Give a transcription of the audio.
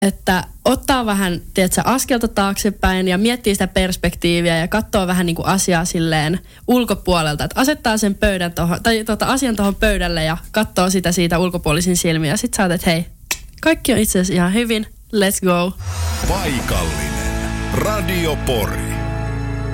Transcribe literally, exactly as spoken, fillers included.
että ottaa vähän, tiedätkö, askelta taaksepäin ja miettii sitä perspektiiviä ja katsoo vähän niin kuin asiaa silleen ulkopuolelta. Että asettaa sen pöydän tohon, tai tota, asian tuohon pöydälle ja katsoo sitä siitä ulkopuolisin silmiä. Ja sit sä oot, että hei, kaikki on itse asiassa ihan hyvin, let's go. Paikallinen Radio Pori.